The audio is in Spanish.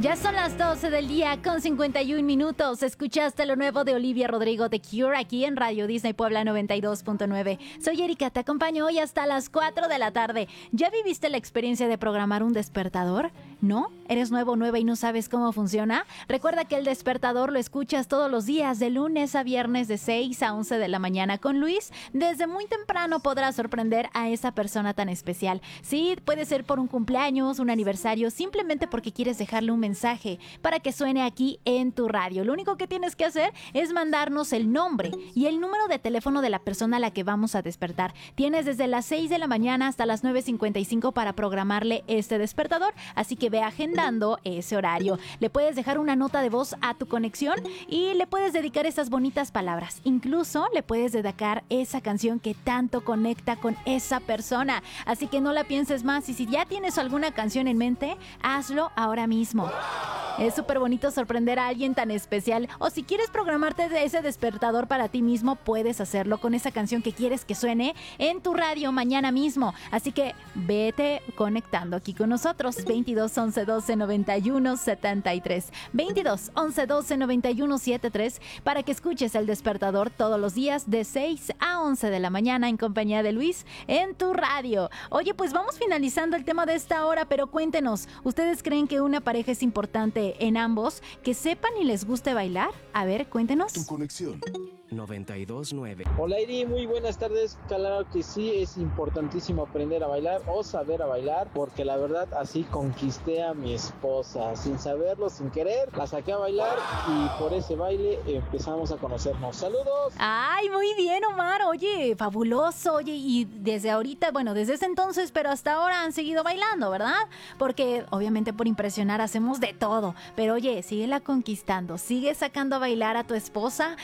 Ya son las 12 del día con 51 minutos. Escuchaste lo nuevo de Olivia Rodrigo de Cure aquí en Radio Disney Puebla 92.9. Soy Erika, te acompaño hoy hasta las 4 de la tarde. ¿Ya viviste la experiencia de programar un despertador? ¿No? ¿Eres nuevo o nueva y no sabes cómo funciona? Recuerda que el despertador lo escuchas todos los días, de lunes a viernes de 6 a 11 de la mañana con Luis. Desde muy temprano podrás sorprender a esa persona tan especial. Sí, puede ser por un cumpleaños, un aniversario, simplemente porque quieres dejarle un mensaje para que suene aquí en tu radio. Lo único que tienes que hacer es mandarnos el nombre y el número de teléfono de la persona a la que vamos a despertar. Tienes desde las 6 de la mañana hasta las 9:55 para programarle este despertador, así que ve agendando ese horario. Le puedes dejar una nota de voz a tu conexión y le puedes dedicar esas bonitas palabras. Incluso le puedes dedicar esa canción que tanto conecta con esa persona. Así que no la pienses más y si ya tienes alguna canción en mente, hazlo ahora mismo. Es súper bonito sorprender a alguien tan especial. O si quieres programarte ese despertador para ti mismo, puedes hacerlo con esa canción que quieres que suene en tu radio mañana mismo. Así que vete conectando aquí con nosotros. 22 11 12 91 73. 22 11 12 91 73 para que escuches el despertador todos los días de 6 a 11 de la mañana en compañía de Luis en tu radio. Oye, pues vamos finalizando el tema de esta hora, pero cuéntenos, ¿ustedes creen que una pareja es importante en ambos, que sepan y les guste bailar? A ver, cuéntenos. Tu conexión. 92.9. Hola Iri, muy buenas tardes. Claro que sí, es importantísimo aprender a bailar o saber a bailar, porque la verdad así conquisté a mi esposa, sin saberlo, sin querer, la saqué a bailar y por ese baile empezamos a conocernos. ¡Saludos! Ay, muy bien, Omar. Oye, fabuloso. Oye, y desde ahorita, bueno, desde ese entonces, pero hasta ahora han seguido bailando, ¿verdad? Porque obviamente por impresionar hacemos de todo. Pero oye, síguela conquistando, sigue sacando a bailar a tu esposa